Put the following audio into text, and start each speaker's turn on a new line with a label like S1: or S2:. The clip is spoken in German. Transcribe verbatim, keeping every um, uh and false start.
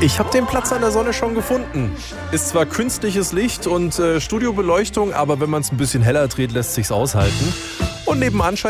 S1: Ich habe den Platz an der Sonne schon gefunden. Ist zwar künstliches Licht und äh, Studiobeleuchtung, aber wenn man es ein bisschen heller dreht, lässt sich's aushalten. Und nebenan scheint